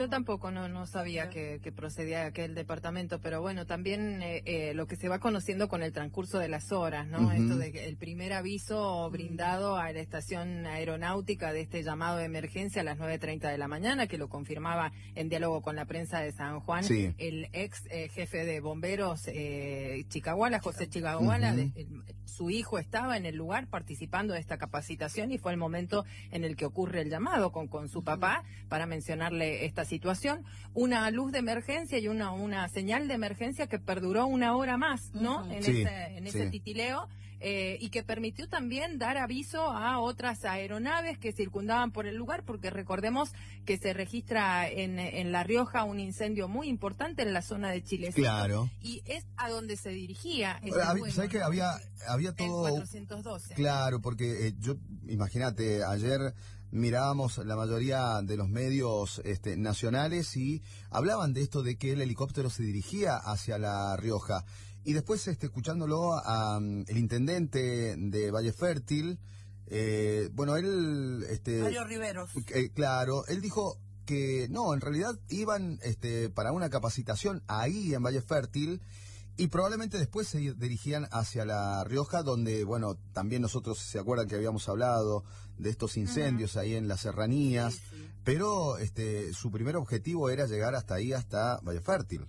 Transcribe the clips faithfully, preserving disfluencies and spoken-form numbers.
Yo tampoco no, no sabía que, que procedía de aquel departamento, pero bueno, también eh, eh, lo que se va conociendo con el transcurso de las horas, ¿no? Uh-huh. Esto de que el primer aviso brindado a la estación aeronáutica de este llamado de emergencia a las nueve treinta de la mañana, que lo confirmaba en diálogo con la prensa de San Juan, sí. el ex eh, jefe de bomberos eh, Chicahuala, José Chicahuala, uh-huh. de, el, su hijo estaba en el lugar participando de esta capacitación y fue el momento en el que ocurre el llamado con, con su papá para mencionarle esta situación, una luz de emergencia y una una señal de emergencia que perduró una hora más, ¿no? Uh-huh. En sí, ese en ese sí. titileo eh, y que permitió también dar aviso a otras aeronaves que circundaban por el lugar, porque recordemos que se registra en en La Rioja un incendio muy importante en la zona de Chilecito. Claro. Y es a donde se dirigía. Este vuelo, ¿sabes que había había todo? El cuatrocientos doce. Claro, porque eh, yo imagínate ayer mirábamos la mayoría de los medios este, nacionales y hablaban de esto de que el helicóptero se dirigía hacia La Rioja. Y después, este, escuchándolo a um, el intendente de Valle Fértil, eh, bueno, él... Este, Mario Riveros. Eh, claro, él dijo que no, en realidad iban este, para una capacitación ahí en Valle Fértil, y probablemente después se dirigían hacia La Rioja, donde, bueno, también nosotros, ¿se acuerdan que habíamos hablado de estos incendios uh-huh. ahí en las serranías? Sí, sí. Pero este, su primer objetivo era llegar hasta ahí, hasta Valle Fértil.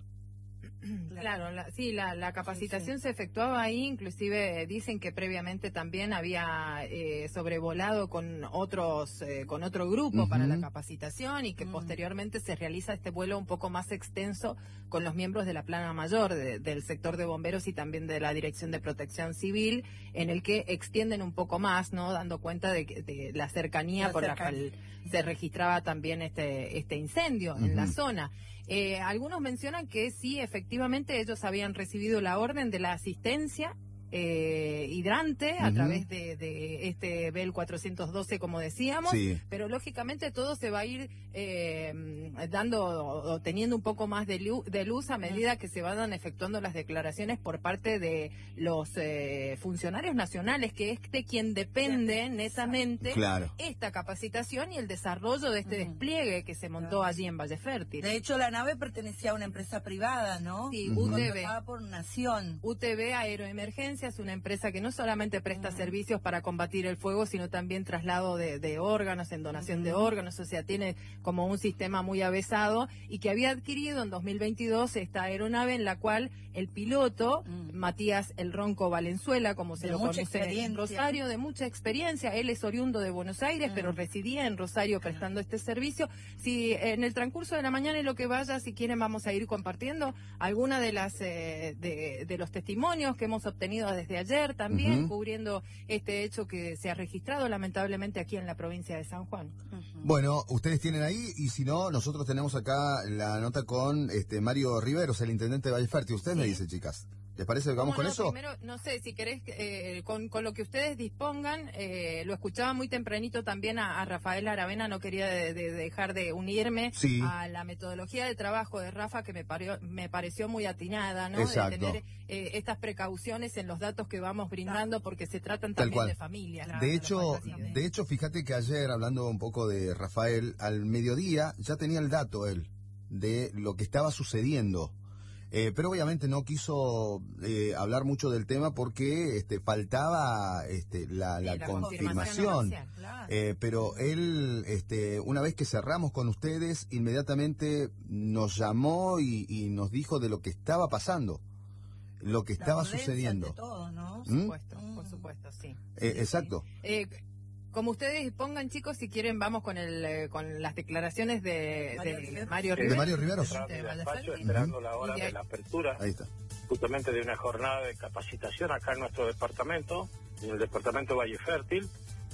Claro, la, sí, la, la capacitación sí, sí. se efectuaba ahí, inclusive dicen que previamente también había eh, sobrevolado con otros, eh, con otro grupo uh-huh. para la capacitación y que uh-huh. posteriormente se realiza este vuelo un poco más extenso con los miembros de la plana mayor de, del sector de bomberos y también de la Dirección de Protección Civil, en el que extienden un poco más, ¿no? Dando cuenta de, de la cercanía la por cercanía. la cual se registraba también este, este incendio uh-huh. en la zona. Eh, algunos mencionan que sí, efectivamente, ellos habían recibido la orden de la asistencia eh, hidrante uh-huh. a través de, de este Bell cuatrocientos doce, como decíamos, sí. pero lógicamente todo se va a ir eh, dando o teniendo un poco más de luz, de luz a medida que se van efectuando las declaraciones por parte de los eh, funcionarios nacionales, que es de quien depende netamente claro. esta capacitación y el desarrollo de este uh-huh. despliegue que se montó claro. allí en Valle Fértil. De hecho, la nave pertenecía a una empresa privada, ¿no? Sí, uh-huh. U T V. por Nación. U T V Aeroemergencia es una empresa que no solamente presta uh-huh. servicios para combatir el fuego, sino también traslado de, de órganos, en donación uh-huh. de órganos, o sea, tiene como un sistema muy avesado y que había adquirido en dos mil veintidós esta aeronave en la cual el piloto, uh-huh. Matías El Ronco Valenzuela, como se de lo conoce en Rosario, de mucha experiencia, él es oriundo de Buenos Aires, uh-huh. pero residía en Rosario prestando uh-huh. este servicio. Si en el transcurso de la mañana y lo que vaya, si quieren vamos a ir compartiendo alguna de las eh, de, de los testimonios que hemos obtenido desde ayer también, uh-huh. cubriendo este hecho que se ha registrado lamentablemente aquí en la provincia de San Juan. Uh-huh. Bueno, ustedes tienen ahí, y si no, nosotros tenemos acá la nota con este Mario Riveros, el intendente de Valle Fértil. Usted sí. me dice, chicas. ¿Les parece que vamos con no? eso? Primero, no sé, si querés, eh, con, con lo que ustedes dispongan, eh, lo escuchaba muy tempranito también a, a Rafael Aravena, no quería de, de dejar de unirme sí. a la metodología de trabajo de Rafa, que me, parió, me pareció muy atinada, ¿no? Exacto. De tener eh, estas precauciones en los datos que vamos brindando, porque se tratan también de familias. Claro, de hecho, de... de hecho, fíjate que ayer, hablando un poco de Rafael, al mediodía ya tenía el dato él de lo que estaba sucediendo. Eh, pero obviamente no quiso eh, hablar mucho del tema porque este, faltaba este, la, sí, la, la confirmación. confirmación claro. eh, pero él, este, una vez que cerramos con ustedes, inmediatamente nos llamó y, y nos dijo de lo que estaba pasando, lo que la estaba sucediendo. De todo, ¿no? Por supuesto, ¿Mm? por supuesto, sí. Eh, sí exacto. Sí. Eh, Como ustedes dispongan, chicos, si quieren vamos con el eh, con las declaraciones de Mario, de Mario Riveros. De Mario Riveros. Despacho, esperando la hora de, de la apertura. Ahí está. Justamente de una jornada de capacitación acá en nuestro departamento, en el departamento Valle Fértil,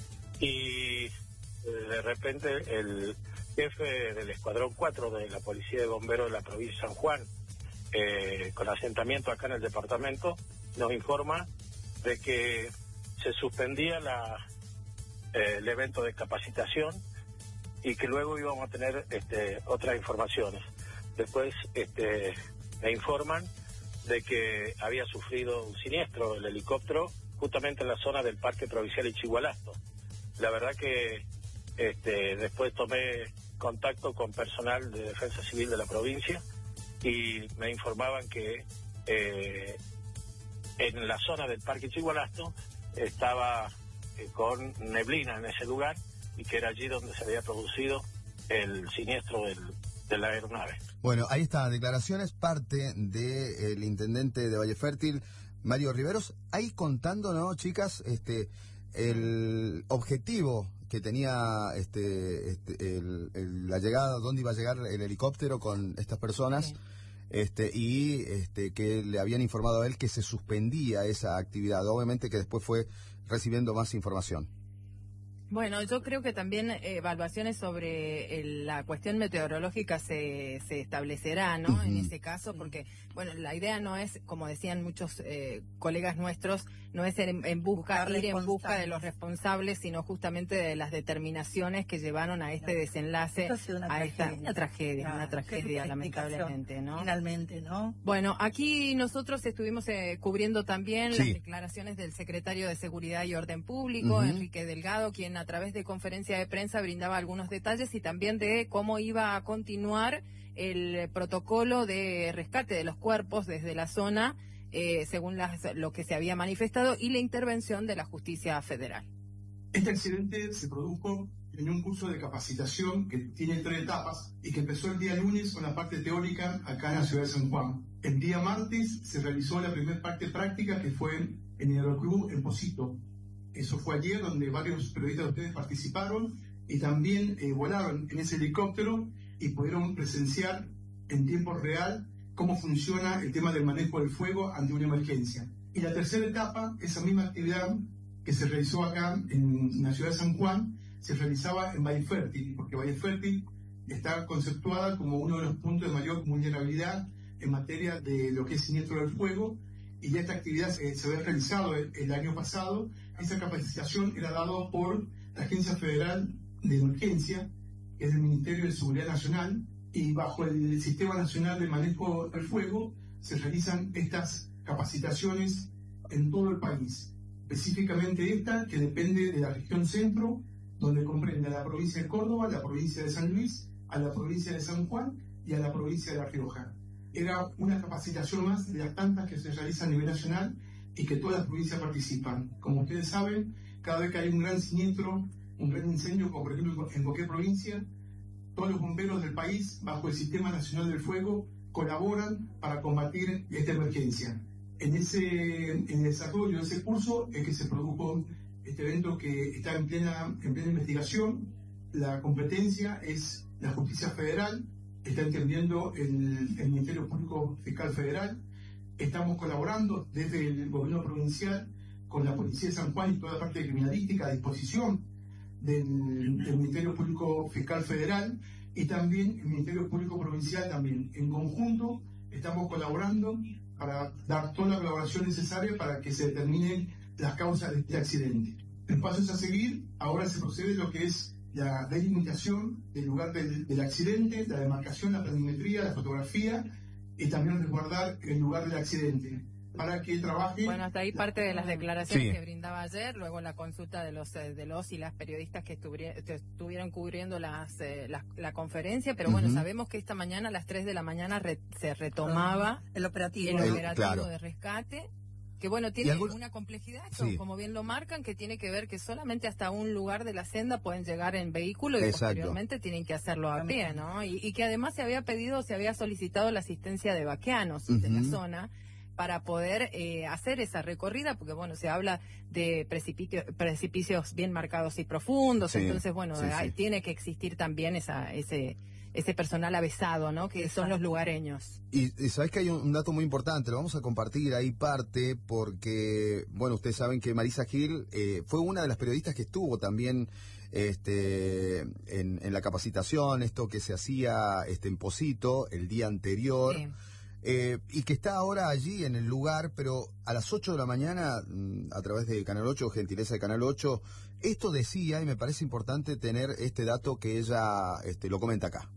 y eh, de repente el jefe del Escuadrón cuatro de la Policía de Bomberos de la provincia de San Juan, eh, con asentamiento acá en el departamento, nos informa de que se suspendía la Eh, el evento de capacitación y que luego íbamos a tener este, otras informaciones. Después este, me informan de que había sufrido un siniestro el helicóptero justamente en la zona del Parque Provincial Ichigualasto. La verdad que este, después tomé contacto con personal de Defensa Civil de la provincia y me informaban que eh, en la zona del Parque Chigualasto estaba eh, con neblina en ese lugar y que era allí donde se había producido el siniestro del, de la aeronave. Bueno, ahí están declaraciones, parte del intendente de Valle Fértil, Mario Riveros, ahí contando, ¿no, chicas? Este, el objetivo que tenía este, este el, el, la llegada, dónde iba a llegar el helicóptero con estas personas, sí. este y este que le habían informado a él que se suspendía esa actividad. Obviamente que después fue recibiendo más información. Bueno, yo creo que también eh, evaluaciones sobre el, la cuestión meteorológica se, se establecerá, ¿no? Uh-huh. En ese caso, porque, bueno, la idea no es, como decían muchos eh, colegas nuestros, no es en, en busca, ir en busca de los responsables, sino justamente de las determinaciones que llevaron a este desenlace, a tragedia. esta una tragedia, claro, una tragedia, lamentablemente, ¿no? Finalmente, ¿no? Bueno, aquí nosotros estuvimos eh, cubriendo también sí. las declaraciones del secretario de Seguridad y Orden Público, uh-huh. Enrique Delgado, quien a través de conferencia de prensa brindaba algunos detalles y también de cómo iba a continuar el protocolo de rescate de los cuerpos desde la zona, eh, según las, lo que se había manifestado, y la intervención de la justicia federal. Este accidente se produjo en un curso de capacitación que tiene tres etapas y que empezó el día lunes con la parte teórica acá en la ciudad de San Juan. El día martes se realizó la primera parte práctica, que fue en el aeroclub en Pocito. Eso fue ayer, donde varios periodistas de ustedes participaron y también eh, volaron en ese helicóptero y pudieron presenciar en tiempo real cómo funciona el tema del manejo del fuego ante una emergencia. Y la tercera etapa, esa misma actividad que se realizó acá en la ciudad de San Juan, se realizaba en Valle Fértil, porque Valle Fértil está conceptuada como uno de los puntos de mayor vulnerabilidad en materia de lo que es siniestro del fuego, y ya esta actividad se, se había realizado el, el año pasado. Esa capacitación era dada por la Agencia Federal de Emergencia, que es el Ministerio de Seguridad Nacional, y bajo el Sistema Nacional de Manejo del Fuego se realizan estas capacitaciones en todo el país. Específicamente esta, que depende de la región centro, donde comprende a la provincia de Córdoba, a la provincia de San Luis, a la provincia de San Juan y a la provincia de La Rioja. Era una capacitación más de las tantas que se realizan a nivel nacional y que todas las provincias participan. Como ustedes saben, cada vez que hay un gran siniestro, un gran incendio, como por ejemplo en cualquier provincia, todos los bomberos del país, bajo el Sistema Nacional del Fuego, colaboran para combatir esta emergencia. En ese en el desarrollo de ese curso es que se produjo este evento que está en plena, en plena investigación. La competencia es la Justicia Federal, está entendiendo el, el Ministerio Público Fiscal Federal. Estamos colaborando desde el gobierno provincial con la Policía de San Juan y toda la parte de criminalística a disposición del, del Ministerio Público Fiscal Federal, y también el Ministerio Público Provincial también. En conjunto estamos colaborando para dar toda la colaboración necesaria para que se determinen las causas de este accidente. El paso es a seguir. Ahora se procede lo que es la delimitación del lugar del, del accidente, la demarcación, la planimetría, la fotografía, y también resguardar el lugar del accidente para que trabaje. Bueno, hasta ahí parte de las declaraciones sí. que brindaba ayer, luego la consulta de los de los y las periodistas que, que estuvieron cubriendo las, eh, la, la conferencia, pero uh-huh. bueno, sabemos que esta mañana a las tres de la mañana re, se retomaba el operativo, el el, operativo claro. de rescate. Que bueno, tiene algún... una complejidad, sí. como bien lo marcan, que tiene que ver que solamente hasta un lugar de la senda pueden llegar en vehículo y Exacto. posteriormente tienen que hacerlo a pie, ¿no? Y, y que además se había pedido, se había solicitado la asistencia de vaqueanos uh-huh. de la zona para poder eh, hacer esa recorrida, porque bueno, se habla de precipicios, precipicios bien marcados y profundos, sí. entonces bueno, sí, hay, sí. tiene que existir también esa ese ese personal avesado, ¿no? Que Exacto. son los lugareños. Y, y sabes que hay un, un dato muy importante, lo vamos a compartir ahí parte, porque, bueno, ustedes saben que Marisa Gil eh, fue una de las periodistas que estuvo también este, en, en la capacitación, esto que se hacía este, en Pocito el día anterior, sí. eh, y que está ahora allí en el lugar, pero a las ocho de la mañana, a través de Canal ocho, gentileza de Canal ocho, esto decía, y me parece importante tener este dato que ella este, lo comenta acá.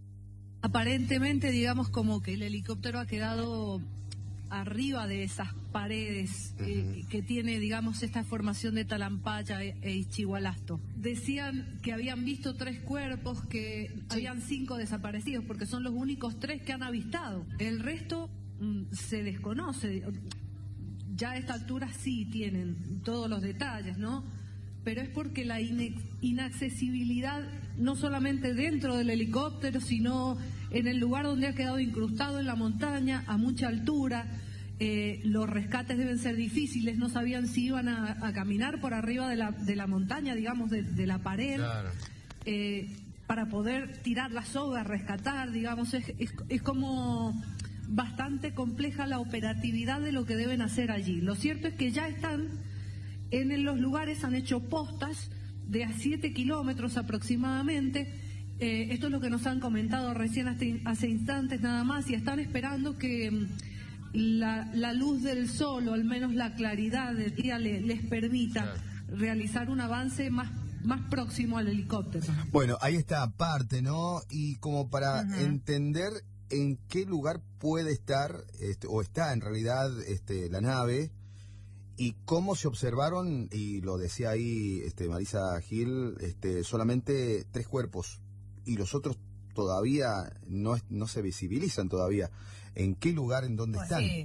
Aparentemente, digamos, como que el helicóptero ha quedado arriba de esas paredes eh, que tiene, digamos, esta formación de Talampaya e, e Ischigualasto. Decían que habían visto tres cuerpos, que sí. habían cinco desaparecidos, porque son los únicos tres que han avistado. El resto mm, se desconoce. Ya a esta altura sí tienen todos los detalles, ¿no? Pero es porque la inaccesibilidad, no solamente dentro del helicóptero, sino en el lugar donde ha quedado incrustado en la montaña, a mucha altura, eh, los rescates deben ser difíciles, no sabían si iban a, a caminar por arriba de la, de la montaña, digamos, de, de la pared, claro. eh, para poder tirar la soga, rescatar, digamos, es, es, es como bastante compleja la operatividad de lo que deben hacer allí. Lo cierto es que ya están en los lugares, han hecho postas de a siete kilómetros aproximadamente. Eh, esto es lo que nos han comentado recién hace, hace instantes nada más, y están esperando que mm, la, la luz del sol, o al menos la claridad del día, le, les permita claro. realizar un avance más más próximo al helicóptero. Bueno, ahí está parte, ¿no? Y como para uh-huh. entender en qué lugar puede estar, este, o está en realidad este, la nave, y cómo se observaron, y lo decía ahí este, Marisa Gil, este, solamente tres cuerpos, y los otros todavía no, no se visibilizan todavía. ¿En qué lugar, en dónde pues están? Sí.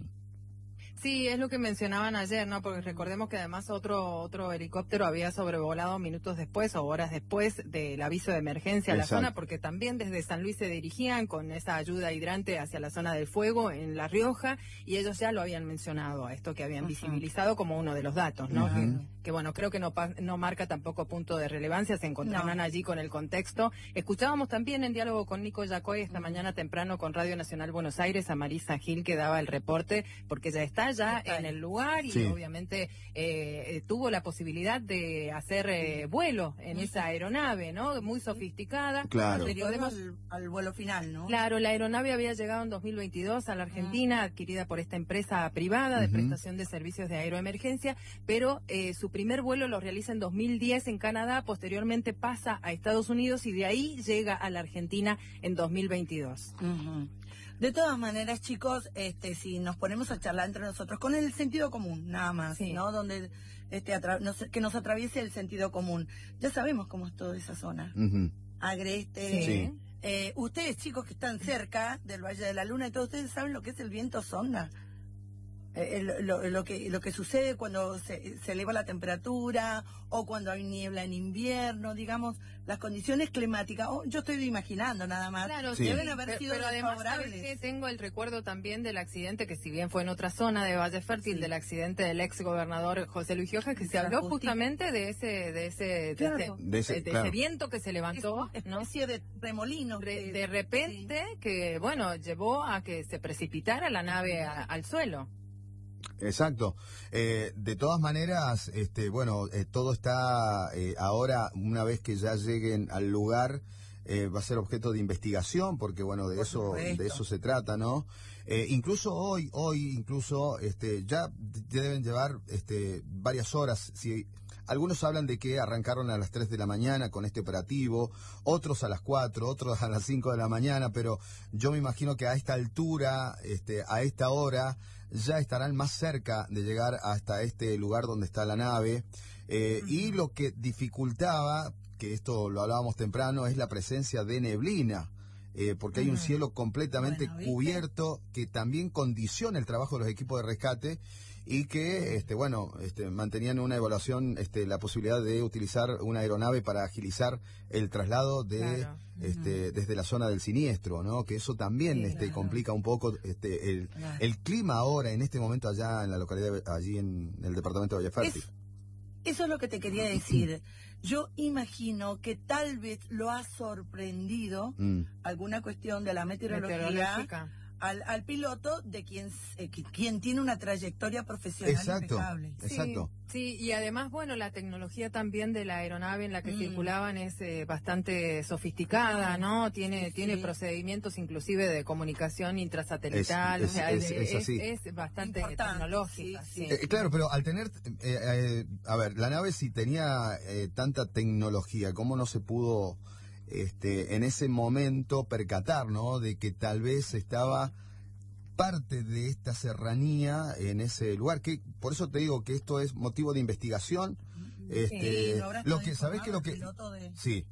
Sí, es lo que mencionaban ayer, ¿no? Porque recordemos que además otro otro helicóptero había sobrevolado minutos después o horas después del aviso de emergencia a la zona, porque también desde San Luis se dirigían con esa ayuda hidrante hacia la zona del fuego en La Rioja, y ellos ya lo habían mencionado, a esto que habían uh-huh. visibilizado como uno de los datos, ¿no? Uh-huh. Que, que bueno, creo que no, no marca tampoco punto de relevancia, se encontraban no. allí con el contexto. Escuchábamos también en diálogo con Nico Yacoy esta uh-huh. mañana temprano con Radio Nacional Buenos Aires a Marisa Gil, que daba el reporte, porque ya está ya en el lugar y sí. obviamente eh, tuvo la posibilidad de hacer eh, vuelo en esa aeronave, ¿no? Muy sofisticada. Claro. Recordemos al, al vuelo final, ¿no? Claro, la aeronave había llegado en dos mil veintidós a la Argentina, uh-huh. adquirida por esta empresa privada de uh-huh. prestación de servicios de aeroemergencia, pero eh, su primer vuelo lo realiza en dos mil diez en Canadá, posteriormente pasa a Estados Unidos y de ahí llega a la Argentina en dos mil veintidós. Uh-huh. De todas maneras, chicos, este, si nos ponemos a charlar entre nosotros con el sentido común, nada más, sí. ¿no? Donde este, atra- nos, que nos atraviese el sentido común. Ya sabemos cómo es toda esa zona. Uh-huh. Agreste. Sí. Eh, ustedes, chicos, que están cerca del Valle de la Luna y todos ustedes saben lo que es el viento sonda. Eh, lo, lo, que, lo que sucede cuando se, se eleva la temperatura o cuando hay niebla en invierno, digamos, las condiciones climáticas. Oh, yo estoy imaginando nada más. Claro, sí. sí. Deben haber pero, sido pero además favorables. tengo el recuerdo también del accidente, que si bien fue en otra zona de Valle Fértil, sí. del accidente del ex gobernador José Luis Gioja, que se habló justamente de ese de ese, claro. de, ese, de, ese, de claro. ese viento que se levantó, es, ¿no? especie de remolino. De, de repente, sí. que bueno, llevó a que se precipitara la nave a, al suelo. Exacto. Eh, de todas maneras, este, bueno, eh, todo está eh, ahora, una vez que ya lleguen al lugar, eh, va a ser objeto de investigación, porque bueno, de Por eso, supuesto. de eso se trata, ¿no? Eh, incluso hoy, hoy, incluso, este, ya, ya deben llevar, este, varias horas. Si algunos hablan de que arrancaron a las tres de la mañana con este operativo, otros a las cuatro, otros a las cinco de la mañana, pero yo me imagino que a esta altura, este, a esta hora, ya estarán más cerca de llegar hasta este lugar donde está la nave. Eh, uh-huh. Y lo que dificultaba, que esto lo hablábamos temprano, es la presencia de neblina. Eh, porque uh-huh. hay un cielo completamente bueno, cubierto que también condiciona el trabajo de los equipos de rescate, y que, este, bueno, este, mantenían una evaluación, este, la posibilidad de utilizar una aeronave para agilizar el traslado de, claro. este, uh-huh. desde la zona del siniestro, ¿no? Que eso también, sí, este, claro. complica un poco, este, el, claro. el clima ahora, en este momento allá en la localidad, allí en el departamento de Valle Fértil. Es, eso es lo que te quería decir. Yo imagino que tal vez lo ha sorprendido mm. alguna cuestión de la meteorología. Al, al piloto de quien, eh, quien tiene una trayectoria profesional exacto, impecable. Exacto. Sí, y además, bueno, la tecnología también de la aeronave en la que mm. circulaban es eh, bastante sofisticada, ¿no? Tiene, sí, tiene sí. procedimientos inclusive de comunicación intrasatelital, es, o sea, es, es, es, es, es, es bastante Importante, tecnológica. Sí, sí. Eh, claro, pero al tener, eh, eh, a ver, la nave si tenía eh, tanta tecnología, ¿cómo no se pudo... Este, en ese momento percatar, ¿no? De que tal vez estaba parte de esta serranía en ese lugar, que por eso te digo que esto es motivo de investigación. Este, Sí, no habrá lo estado que sabés que lo que informado el piloto de- sí.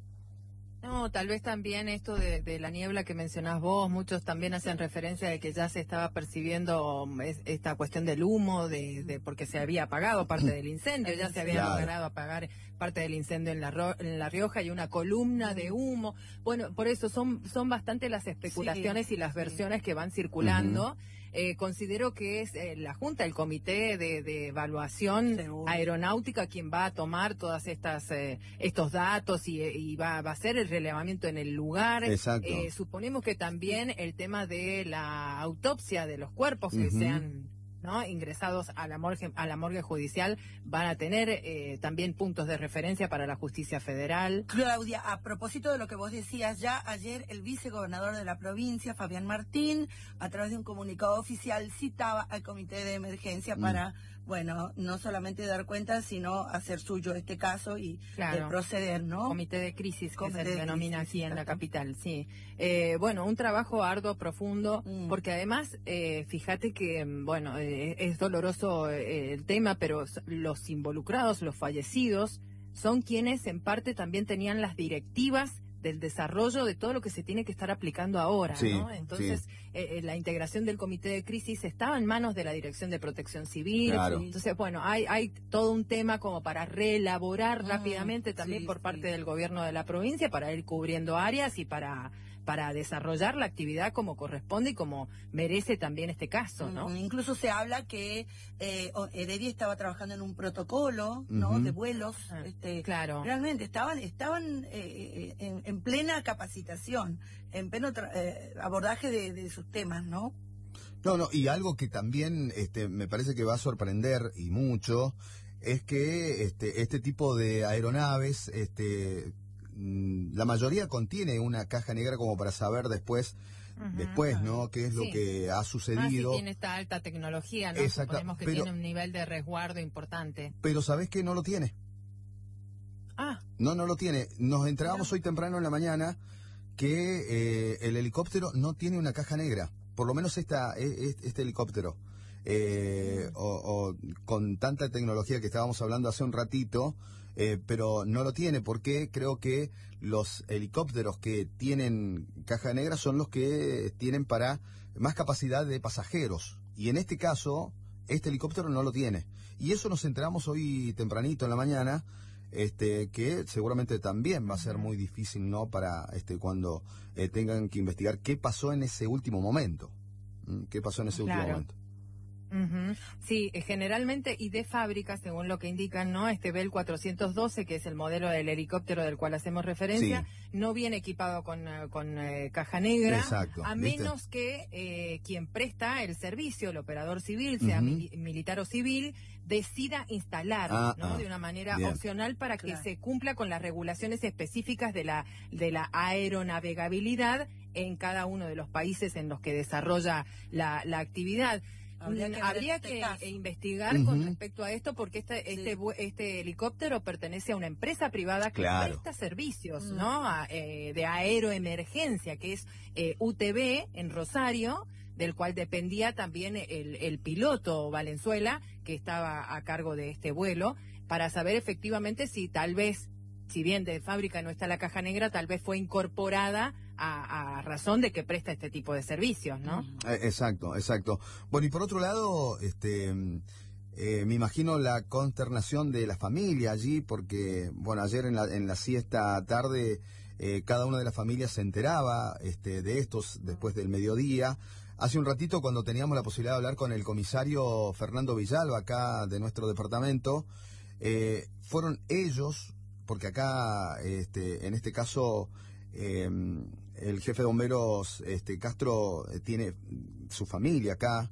No, tal vez también esto de, de la niebla que mencionás vos, muchos también hacen referencia de que ya se estaba percibiendo es- esta cuestión del humo, de, de porque se había apagado parte del incendio, ya se había Claro. logrado apagar parte del incendio en la, Ro- en la Rioja y una columna de humo. Bueno, por eso son, son bastante las especulaciones Sí, y las sí. versiones que van circulando. Eh, considero que es eh, la Junta, el Comité de, de Evaluación Seguro. Aeronáutica quien va a tomar todas estas eh, estos datos y, y va, va a hacer el relevamiento en el lugar. Exacto. Eh, suponemos que también el tema de la autopsia de los cuerpos que Ujú. sean, ¿no?, ingresados a la morgue, a la morgue judicial van a tener eh, también puntos de referencia para la justicia federal. Claudia, a propósito de lo que vos decías, ya ayer el vicegobernador de la provincia, Fabián Martín, a través de un comunicado oficial, citaba al comité de emergencia Mm. para, bueno, no solamente dar cuenta, sino hacer suyo este caso y Claro. eh, proceder, ¿no? Comité de crisis que Comité se de denomina crisis, aquí en la exacto. capital, sí. Eh, bueno, un trabajo arduo, profundo, Mm. porque además, eh, fíjate que, mm, bueno, eh, es doloroso eh, el tema, pero s- los involucrados, los fallecidos, son quienes en parte también tenían las directivas del desarrollo de todo lo que se tiene que estar aplicando ahora, Sí, ¿no? Entonces, eh, eh, la integración del comité de crisis estaba en manos de la Dirección de Protección Civil. Claro. Entonces, bueno, hay, hay todo un tema como para reelaborar Mm, rápidamente también sí, por parte sí. del gobierno de la provincia para ir cubriendo áreas y para para desarrollar la actividad como corresponde y como merece también este caso, ¿no? Mm, Incluso se habla que eh, o- Heredia estaba trabajando en un protocolo, ¿no? Ujú. De vuelos. Ah, este, claro. Realmente estaban estaban eh, eh, en, en plena capacitación, en pleno tra- eh, abordaje de, de sus temas, ¿no? No, no, y algo que también este, me parece que va a sorprender y mucho es que este, este tipo de aeronaves, este, mm, la mayoría contiene una caja negra como para saber después, Ujú. después, ¿no? Qué es lo Sí. que ha Más si sucedido. tiene esta alta tecnología, ¿no? Exacto, Suponemos que pero- tiene un nivel de resguardo importante. Pero ¿sabés qué? No lo tiene. Ah, No, no lo tiene. Nos enteramos hoy temprano en la mañana que eh, el helicóptero no tiene una caja negra. Por lo menos esta, e- e- este helicóptero. Eh, o, o con tanta tecnología que estábamos hablando hace un ratito, eh, pero no lo tiene porque creo que los helicópteros que tienen caja negra son los que tienen para más capacidad de pasajeros. Y en este caso, este helicóptero no lo tiene. Y eso nos enteramos hoy tempranito en la mañana. Este, que seguramente también va a ser muy difícil, ¿no? Para este cuando eh, tengan que investigar qué pasó en ese último momento. ¿Mm? ¿Qué pasó en ese último Claro. momento? ujú. Sí, eh, generalmente y de fábrica, según lo que indican, ¿no? Este Bell cuatrocientos doce, que es el modelo del helicóptero del cual hacemos referencia, no viene equipado con, eh, con eh, caja negra, Exacto, a ¿viste? menos que eh, quien presta el servicio, el operador civil, sea Ujú. mili- militar o civil, decida instalar, Ah, ¿no? ah, De una manera bien. opcional para que Claro. se cumpla con las regulaciones específicas de la de la aeronavegabilidad en cada uno de los países en los que desarrolla la, la actividad. Habría Mm, que ver Habría este que caso. eh, investigar Ujú. con respecto a esto porque este este Sí. vu- este helicóptero pertenece a una empresa privada que Claro. presta servicios, Mm. ¿no? A, eh, de aeroemergencia, que es eh, U T B en Rosario, del cual dependía también el, el piloto Valenzuela, que estaba a cargo de este vuelo, para saber efectivamente si tal vez, si bien de fábrica no está la caja negra, tal vez fue incorporada a, a razón de que presta este tipo de servicios, ¿no? Eh, exacto, exacto. Bueno, y por otro lado, este, mm, eh, me imagino la consternación de la familia allí, porque, bueno, ayer en la, en la siesta tarde, eh, cada una de las familias se enteraba este, de estos después del mediodía. Hace un ratito, cuando teníamos la posibilidad de hablar con el comisario Fernando Villalba, acá de nuestro departamento, eh, fueron ellos, porque acá, este, en este caso, eh, el jefe de bomberos este, Castro eh, tiene su familia acá,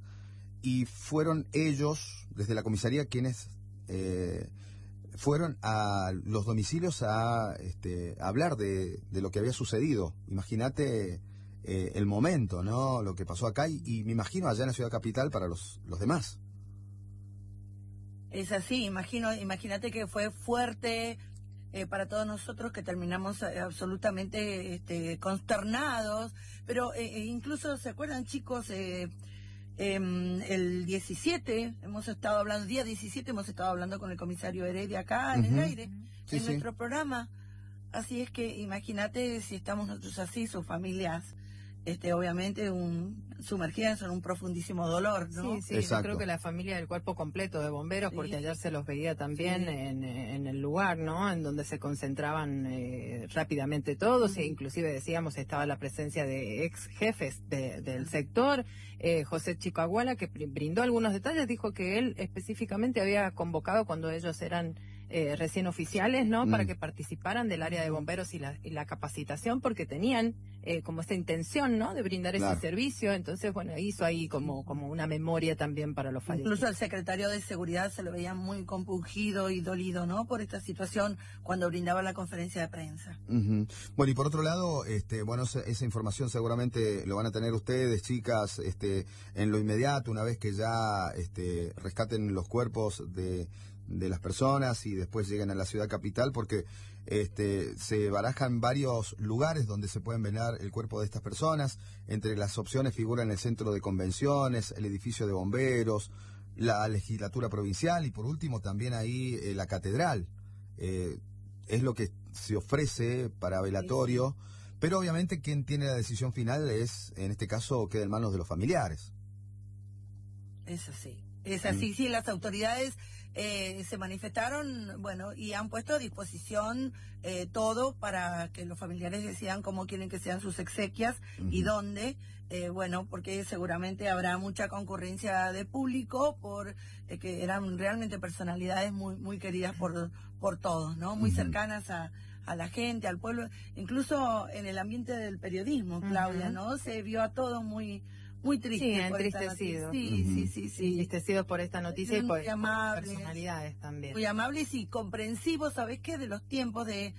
y fueron ellos, desde la comisaría, quienes eh, fueron a los domicilios a, este, a hablar de, de lo que había sucedido. Imagínate eh, el momento, ¿no? Lo que pasó acá, y, y me imagino allá en la ciudad capital para los, los demás. Es así, imagino, imagínate que fue fuerte eh, para todos nosotros que terminamos eh, absolutamente este, consternados, pero eh, incluso, ¿se acuerdan, chicos? Eh, eh, el diecisiete, hemos estado hablando, día diecisiete, hemos estado hablando con el comisario Heredia acá en uh-huh. el aire, sí, en sí. nuestro programa. Así es que imagínate si estamos nosotros así, sus familias, este, obviamente, un, sumergidas en un profundísimo dolor, ¿no? Sí, sí, Exacto. Yo creo que la familia del cuerpo completo de bomberos, sí. porque ayer se los veía también sí. en, en el lugar, ¿no? En donde se concentraban eh, rápidamente todos, e inclusive decíamos estaba la presencia de ex jefes de, del sector. Eh, José Chicahuala, que brindó algunos detalles, dijo que él específicamente había convocado cuando ellos eran eh, recién oficiales, ¿no? Mm. Para que participaran del área de bomberos y la, y la capacitación, porque tenían eh, como esta intención, ¿no? De brindar claro. ese servicio. Entonces, bueno, hizo ahí como, como una memoria también para los fallecidos. Incluso al secretario de Seguridad se lo veía muy compungido y dolido, ¿no? Por esta situación cuando brindaba la conferencia de prensa. Uh-huh. Bueno, y por otro lado, este, bueno, esa, esa información seguramente lo van a tener ustedes, chicas, este, en lo inmediato, una vez que ya este, rescaten los cuerpos de, de las personas y después lleguen a la ciudad capital, porque este, se barajan varios lugares donde se pueden velar el cuerpo de estas personas. Entre las opciones figuran el centro de convenciones, el edificio de bomberos, la legislatura provincial y por último también ahí eh, la catedral. Eh, es lo que se ofrece para velatorio, sí, sí. Pero obviamente quien tiene la decisión final es, en este caso, queda en manos de los familiares. Es así, es así, mm. sí, las autoridades eh, se manifestaron, bueno, y han puesto a disposición eh, todo para que los familiares decidan cómo quieren que sean sus exequias uh-huh. y dónde, eh, bueno, porque seguramente habrá mucha concurrencia de público, por eh, que eran realmente personalidades muy muy queridas por, por todos, ¿no? Muy uh-huh. cercanas a, a la gente, al pueblo, incluso en el ambiente del periodismo, Claudia, uh-huh. ¿no? Se vio a todos muy... Muy triste. Sí, entristecido. Sí, uh-huh. sí, sí, sí. Entristecido por esta noticia y por, por personalidades también. Muy amables y comprensivos, ¿sabés qué? De los tiempos de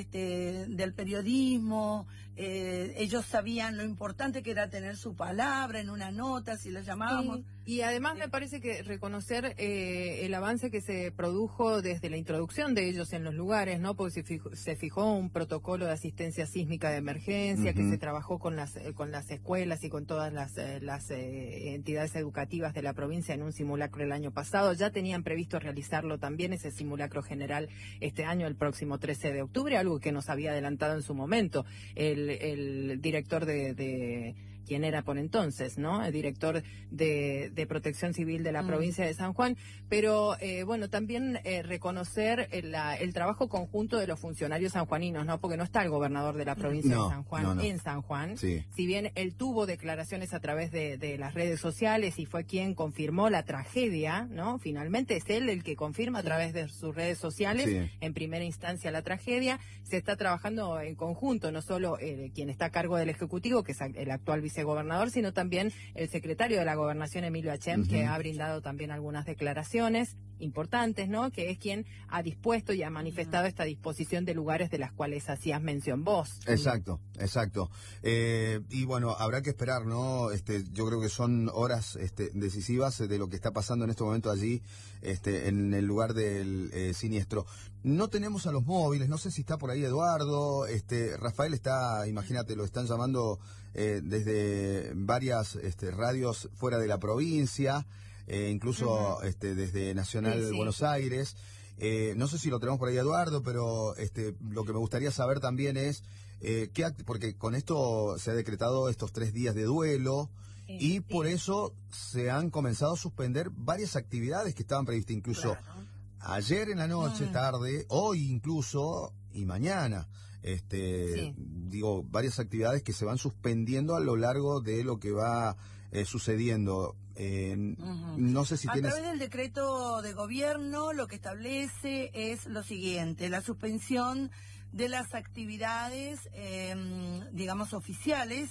este del periodismo. Eh, ellos sabían lo importante que era tener su palabra en una nota, si lo llamábamos. Sí. Y además me parece que reconocer eh, el avance que se produjo desde la introducción de ellos en los lugares, ¿no? Porque se fijó, se fijó un protocolo de asistencia sísmica de emergencia, uh-huh. que se trabajó con las eh, con las escuelas y con todas las, eh, las eh, entidades educativas de la provincia en un simulacro el año pasado. Ya tenían previsto realizarlo también, ese simulacro general, este año, el próximo trece de octubre, algo que nos había adelantado en su momento el, el director de... de quien era por entonces, ¿no? El director de, de Protección Civil de la mm. provincia de San Juan, pero eh, bueno, también eh, reconocer el, la, el trabajo conjunto de los funcionarios sanjuaninos, ¿no? Porque no está el gobernador de la provincia no, de San Juan no, no. en San Juan, sí. Si bien él tuvo declaraciones a través de, de las redes sociales y fue quien confirmó la tragedia, ¿no? Finalmente es él el que confirma a través de sus redes sociales, sí. en primera instancia la tragedia. Se está trabajando en conjunto, no solo eh, quien está a cargo del Ejecutivo, que es el actual vice gobernador, sino también el secretario de la Gobernación, Emilio Achem, uh-huh. que ha brindado también algunas declaraciones importantes, ¿no? Que es quien ha dispuesto y ha manifestado uh-huh. esta disposición de lugares de las cuales hacías mención vos. Exacto, exacto. Eh, y bueno, habrá que esperar, ¿no? Este, yo creo que son horas este, decisivas de lo que está pasando en este momento allí, este, en el lugar del eh, siniestro. No tenemos a los móviles, no sé si está por ahí Eduardo, este, Rafael está, imagínate, lo están llamando eh, desde varias este, radios fuera de la provincia, eh, incluso uh-huh. este, desde Nacional sí, sí. Buenos Aires. Eh, no sé si lo tenemos por ahí Eduardo, pero este, lo que me gustaría saber también es, eh, qué act- porque con esto se ha decretado estos tres días de duelo, sí, y por sí. eso se han comenzado a suspender varias actividades que estaban previstas, incluso claro. ayer en la noche, mm. tarde, hoy incluso, y mañana. Este, sí. Digo, varias actividades que se van suspendiendo a lo largo de lo que va eh, sucediendo. Eh, uh-huh. No sé si a tienes... través del decreto de gobierno lo que establece es lo siguiente: la suspensión de las actividades, eh, digamos, oficiales,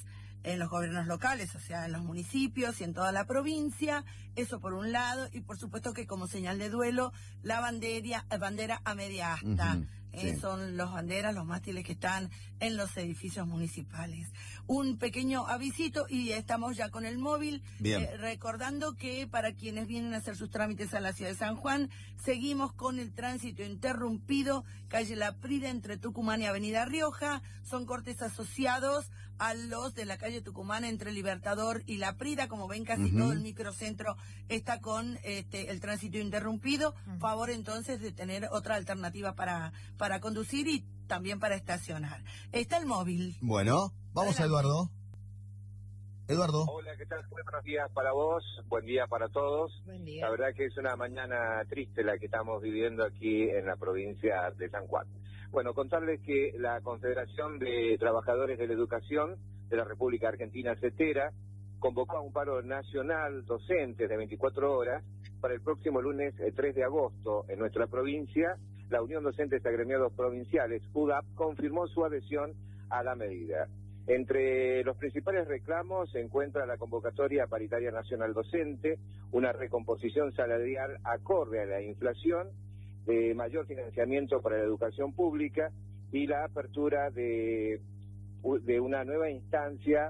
en los gobiernos locales, o sea, en los municipios y en toda la provincia. Eso por un lado, y por supuesto que como señal de duelo, la bandera, bandera a media asta. Uh-huh. Eh, Sí. Son los banderas, los mástiles que están en los edificios municipales. Un pequeño avisito y estamos ya con el móvil, Bien. eh, recordando que para quienes vienen a hacer sus trámites a la ciudad de San Juan, seguimos con el tránsito interrumpido, calle La Prida entre Tucumán y Avenida Rioja. Son cortes asociados a los de la calle Tucumán entre Libertador y La Prida. Como ven, casi Ujú. todo el microcentro está con este, el tránsito interrumpido. Ujú. Favor entonces de tener otra alternativa para, para conducir y también para estacionar. Está el móvil. Bueno, vamos a Adelante. Eduardo. Eduardo. Hola, ¿qué tal? Muy buenos días para vos, buen día para todos. Buen día. La verdad que es una mañana triste la que estamos viviendo aquí en la provincia de San Juan. Bueno, contarles que la Confederación de Trabajadores de la Educación de la República Argentina, CETERA, convocó a un paro nacional docente de veinticuatro horas para el próximo lunes eh, tres de agosto en nuestra provincia. La Unión Docentes Agremiados Provinciales, U D A P, confirmó su adhesión a la medida. Entre los principales reclamos se encuentra la convocatoria paritaria nacional docente, una recomposición salarial acorde a la inflación, de mayor financiamiento para la educación pública y la apertura de, de una nueva instancia,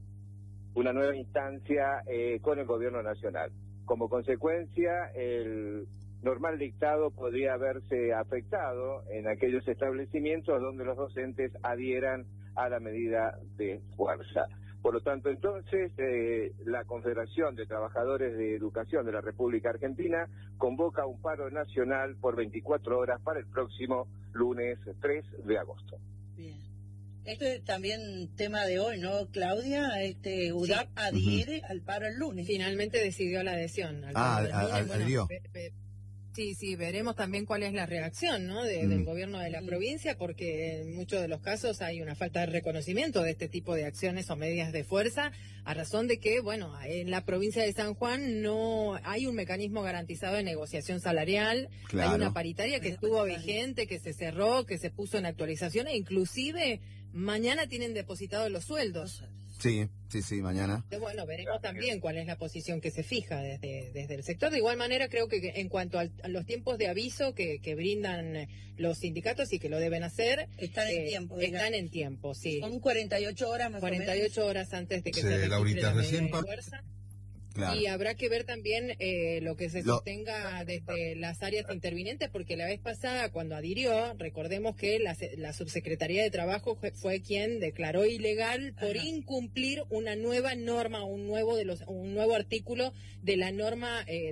una nueva instancia eh, con el gobierno nacional. Como consecuencia, el normal dictado podría haberse afectado en aquellos establecimientos donde los docentes adhieran a la medida de fuerza. Por lo tanto, entonces, eh, la Confederación de Trabajadores de Educación de la República Argentina convoca un paro nacional por veinticuatro horas para el próximo lunes tres de agosto. Bien. Esto es también tema de hoy, ¿no, Claudia? Este U D A P Sí. adhiere al paro el lunes. Finalmente decidió la adhesión. Al Ah, paro del al- lunes. al- Bueno, adhirió. ve- ve- Sí, sí, veremos también cuál es la reacción, ¿no? de- Mm. del gobierno de la Sí. provincia, porque en muchos de los casos hay una falta de reconocimiento de este tipo de acciones o medidas de fuerza, a razón de que, bueno, en la provincia de San Juan no hay un mecanismo garantizado de negociación salarial, Claro. hay una paritaria que Hay estuvo paritaria. vigente, que se cerró, que se puso en actualización e inclusive mañana tienen depositados los sueldos. Sí, sí, sí, mañana. Entonces, bueno, veremos también cuál es la posición que se fija desde, desde el sector. De igual manera, creo que en cuanto al- a los tiempos de aviso que, que brindan los sindicatos y que lo deben hacer, Están en eh, tiempo. diga. están en tiempo, sí. Son cuarenta y ocho horas más cuarenta y ocho horas antes de que Sí, se registre Laurita, la medida recién de pa- fuerza. Claro. Y habrá que ver también eh, lo que se Lo- sostenga desde las áreas intervinientes, porque la vez pasada, cuando adhirió, recordemos que la, se- la Subsecretaría de Trabajo fue, fue quien declaró ilegal por Ajá. incumplir una nueva norma, un nuevo de los, un nuevo artículo de la norma eh,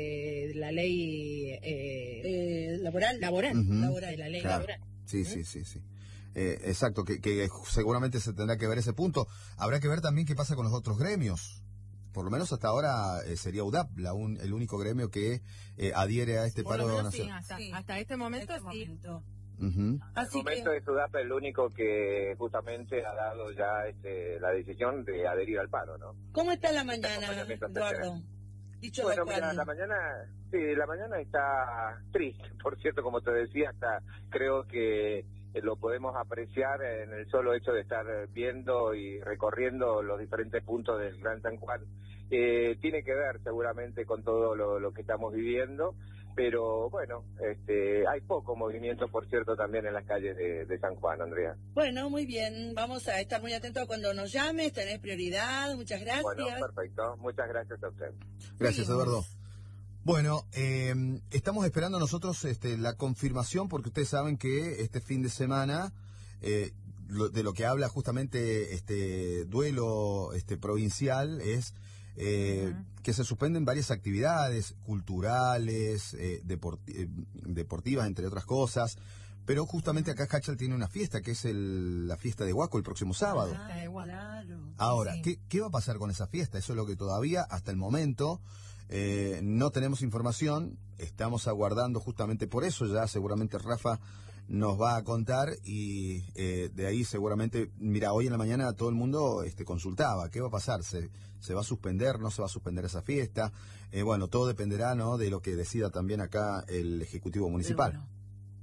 de la ley eh, Eh, laboral. laboral, Ujú. laboral, de la ley Claro. laboral. Sí, sí, sí, sí. Eh, exacto, que, que seguramente se tendrá que ver ese punto. Habrá que ver también qué pasa con los otros gremios. Por lo menos hasta ahora eh, sería U D A P la un- el único gremio que eh, adhiere a este Por lo paro menos sí, nacional. hasta, Sí. hasta este momento Este sí. momento. Ujú. Al Así momento que, es U D A P el único que justamente ha dado ya este, la decisión de adherir al paro, ¿no? ¿cómo está la mañana, acompañamiento Eduardo? Dicho Bueno, lo mira, cual, la mañana, sí, la mañana está triste, por cierto, como te decía, hasta creo que eh, lo podemos apreciar en el solo hecho de estar viendo y recorriendo los diferentes puntos del Gran San Juan. Eh, tiene que ver seguramente con todo lo, lo que estamos viviendo, pero bueno, este, hay poco movimiento, por cierto, también en las calles de, de San Juan, Andrea. bueno, muy bien. Vamos a estar muy atentos cuando nos llames. Tenés prioridad. Muchas gracias. Bueno, perfecto. Muchas gracias a usted. Gracias, Seguimos. Eduardo. Bueno, eh, estamos esperando nosotros este, la confirmación, porque ustedes saben que este fin de semana, eh, lo- de lo que habla justamente este duelo este provincial, es eh, Ujú. que se suspenden varias actividades culturales, eh, deporti- eh, deportivas, entre otras cosas. Pero justamente acá Cachal tiene una fiesta, que es el- la fiesta de Huaco el próximo sábado. Ah, Está igual. claro. Ahora, Sí. ¿qué, ¿qué va a pasar con esa fiesta? Eso es lo que todavía, hasta el momento, eh, no tenemos información. Estamos aguardando justamente por eso. Ya seguramente Rafa nos va a contar y eh, de ahí seguramente, mira, hoy en la mañana todo el mundo este, consultaba. ¿Qué va a pasar? ¿Se, se va a suspender? ¿No se va a suspender esa fiesta? Eh, bueno, todo dependerá, ¿no?, de lo que decida también acá el Ejecutivo Municipal. Pero bueno.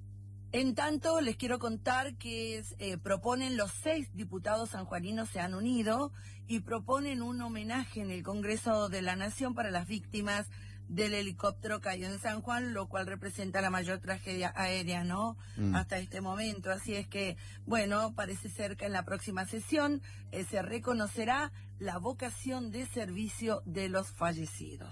En tanto, les quiero contar que eh, proponen los seis diputados sanjuaninos se han unido y proponen un homenaje en el Congreso de la Nación para las víctimas del helicóptero cayó en San Juan, lo cual representa la mayor tragedia aérea, ¿no? Mm. Hasta este momento. Así es que, bueno, parece ser que en la próxima sesión eh, se reconocerá la vocación de servicio de los fallecidos.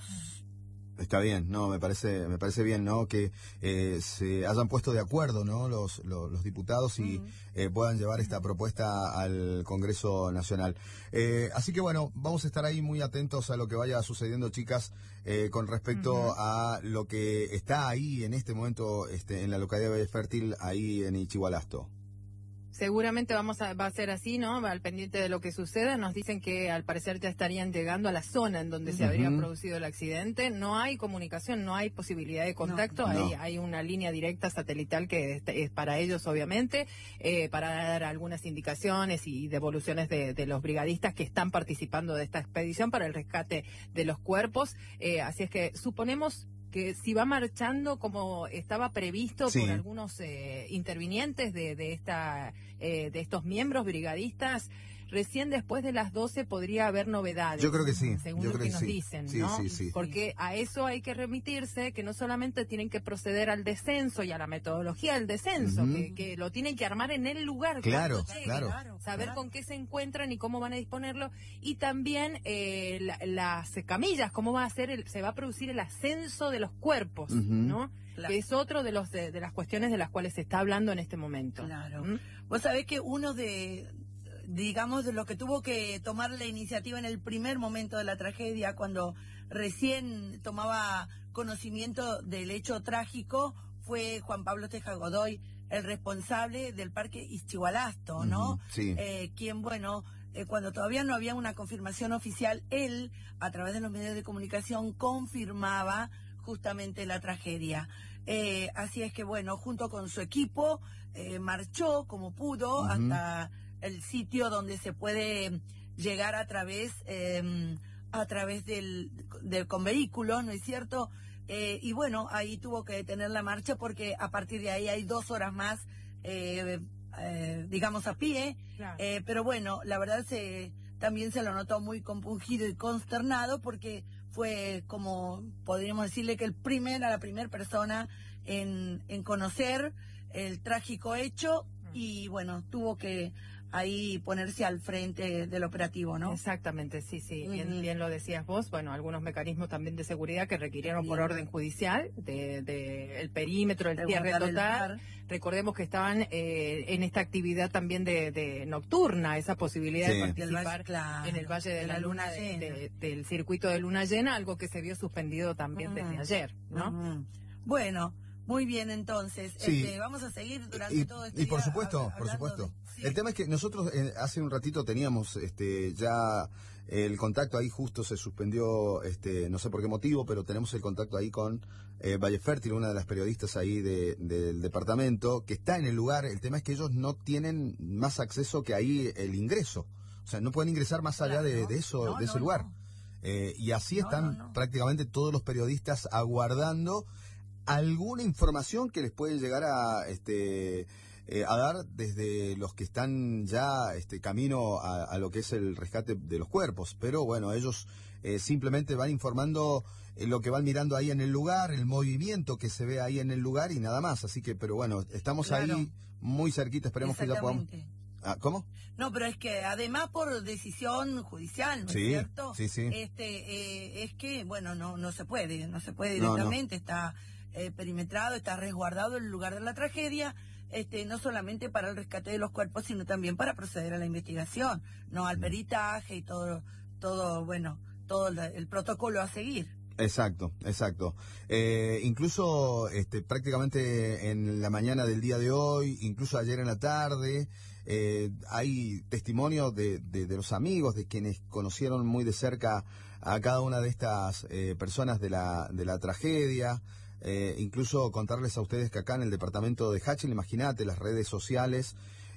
Está bien, no, me parece, me parece bien, ¿no? Que eh, se hayan puesto de acuerdo, ¿no? Los, los, los diputados y uh-huh. eh, puedan llevar esta propuesta al Congreso Nacional. Eh, así que bueno, vamos a estar ahí muy atentos a lo que vaya sucediendo, chicas, eh, con respecto uh-huh. a lo que está ahí en este momento, este, en la localidad de Valle Fértil, ahí en Ichigualasto. Seguramente vamos a, va a ser así, ¿no? Al pendiente de lo que suceda. Nos dicen que al parecer ya estarían llegando a la zona en donde uh-huh. se habría producido el accidente. No hay comunicación, no hay posibilidad de contacto. No, no. Hay, hay una línea directa satelital que es, es para ellos, obviamente, eh, para dar algunas indicaciones y devoluciones de, de los brigadistas que están participando de esta expedición para el rescate de los cuerpos. Eh, así es que suponemos que si va marchando como estaba previsto sí. por algunos eh, intervinientes de, de esta eh, de estos miembros brigadistas, recién después de las doce podría haber novedades. Yo creo que sí. Según yo lo creo que, que nos sí. dicen, sí, ¿no? Sí, sí. Porque a eso hay que remitirse, que no solamente tienen que proceder al descenso y a la metodología del descenso, uh-huh. que, que lo tienen que armar en el lugar. Claro, llegue, claro. Saber claro. con qué se encuentran y cómo van a disponerlo. Y también eh, la, las camillas, cómo va a ser, el, se va a producir el ascenso de los cuerpos, uh-huh. ¿no? Claro. Que es otro de los de, de las cuestiones de las cuales se está hablando en este momento. Claro. ¿Mm? Vos sabés que uno de, digamos, de los que tuvo que tomar la iniciativa en el primer momento de la tragedia, cuando recién tomaba conocimiento del hecho trágico, fue Juan Pablo Teja Godoy, el responsable del Parque Ischigualasto, ¿no? Uh-huh. Sí. Eh, quien, bueno, eh, cuando todavía no había una confirmación oficial, él, a través de los medios de comunicación, confirmaba justamente la tragedia. Eh, así es que, bueno, junto con su equipo, eh, marchó como pudo uh-huh. hasta el sitio donde se puede llegar a través eh, a través del, del con vehículo, ¿no es cierto? Eh, y bueno, ahí tuvo que detener la marcha porque a partir de ahí hay dos horas más, eh, eh, digamos, a pie. Claro. Eh, pero bueno, la verdad se también se lo notó muy compungido y consternado porque fue como, podríamos decirle que el primer, a la primera persona en, en conocer el trágico hecho y bueno, tuvo que ahí ponerse al frente del operativo, ¿no? Exactamente, sí, sí, Uh-huh. bien, bien lo decías vos. Bueno, algunos mecanismos también de seguridad que requirieron bien. Por orden judicial, de, de el perímetro, el cierre total. Recordemos que estaban eh, en esta actividad también de, de nocturna, esa posibilidad sí. de participar Valle, claro, en el Valle de, de la, la Luna, de, de, del circuito de Luna Llena, algo que se vio suspendido también uh-huh. desde ayer, ¿no? Uh-huh. Bueno, muy bien, entonces, sí. este, vamos a seguir durante y, todo este Y por día supuesto, por supuesto. De, sí. El tema es que nosotros eh, hace un ratito teníamos este ya el contacto ahí, justo se suspendió, este no sé por qué motivo, pero tenemos el contacto ahí con eh, Valle Fértil, una de las periodistas ahí de, de, del departamento, que está en el lugar. El tema es que ellos no tienen más acceso que ahí el ingreso. O sea, no pueden ingresar más allá claro, de, no, de eso, no, de ese no, lugar. No. Eh, y así están no, prácticamente todos los periodistas aguardando alguna información que les puede llegar a este eh, a dar desde los que están ya este camino a, a lo que es el rescate de los cuerpos, pero bueno, ellos eh, simplemente van informando eh, lo que van mirando ahí en el lugar, el movimiento que se ve ahí en el lugar y nada más, así que, pero bueno, estamos claro. ahí muy cerquita, esperemos que ya podamos... Ah, ¿cómo? No, pero es que además por decisión judicial, ¿no sí, es cierto? Sí, sí. Este, eh, es que, bueno, no no se puede, no se puede directamente, no, no. está... Eh, perimetrado, está resguardado el lugar de la tragedia, este, no solamente para el rescate de los cuerpos, sino también para proceder a la investigación, no al peritaje y todo, todo bueno, todo el, el protocolo a seguir. Exacto, exacto. Eh, incluso este, prácticamente en la mañana del día de hoy, incluso ayer en la tarde, eh, hay testimonios de, de, de los amigos, de quienes conocieron muy de cerca a cada una de estas eh, personas de la, de la tragedia. Eh, incluso contarles a ustedes que acá en el departamento de Hachil, imagínate, las redes sociales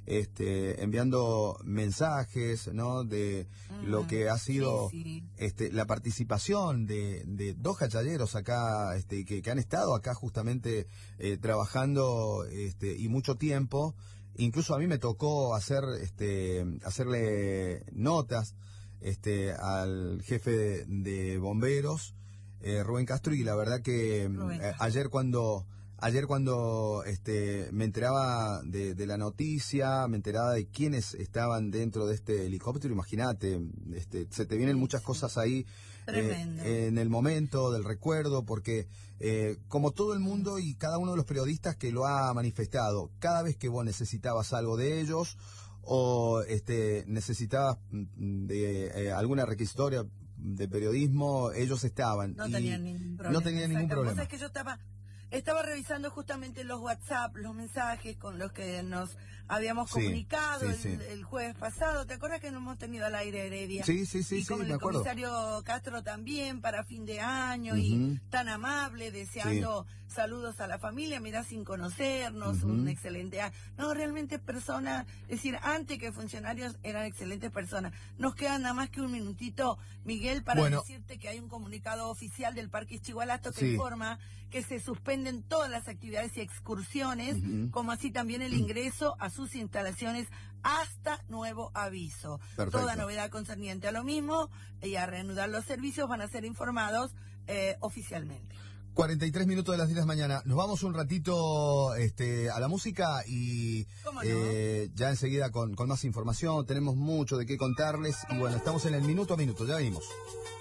este, enviando mensajes, ¿no? De Ah, lo que ha sido sí, sí. este, la participación de, de dos cachalleros acá, este, que, que han estado acá justamente eh, trabajando este, y mucho tiempo. Incluso a mí me tocó hacer, este, hacerle notas este, al jefe de, de bomberos, eh, Rubén Castro, y la verdad que eh, ayer cuando ayer cuando este, me enteraba de, de la noticia, me enteraba de quiénes estaban dentro de este helicóptero, imagínate, este, se te vienen muchas cosas ahí eh, en el momento del recuerdo, porque eh, como todo el mundo y cada uno de los periodistas que lo ha manifestado, cada vez que vos necesitabas algo de ellos o este, necesitabas de eh, alguna requisitoria de periodismo, ellos estaban. No y tenían ningún problema. No tenían ningún problema. Cosa es que yo estaba, estaba revisando justamente los WhatsApp, los mensajes con los que nos habíamos Sí, comunicado sí, el, sí. el jueves pasado. ¿Te acuerdas que nos hemos tenido al aire Heredia? Sí, sí, sí, y sí, con me el acuerdo. comisario Castro también para fin de año Ujú. y tan amable, deseando saludos a la familia, mirá, sin conocernos, Ujú. un excelente año. No, realmente personas, es decir, antes que funcionarios eran excelentes personas. Nos queda nada más que un minutito, Miguel, para Bueno. decirte que hay un comunicado oficial del Parque Ischigualasto que Sí. informa que se suspenden todas las actividades y excursiones, Ujú. como así también el ingreso a sus instalaciones hasta nuevo aviso. Perfecto. Toda novedad concerniente a lo mismo y a reanudar los servicios van a ser informados eh, oficialmente. cuarenta y tres minutos de las diez de la mañana. Nos vamos un ratito este, a la música y ¿Cómo no? eh, ya enseguida con, con más información. Tenemos mucho de qué contarles y bueno, estamos en el minuto a minuto. Ya venimos.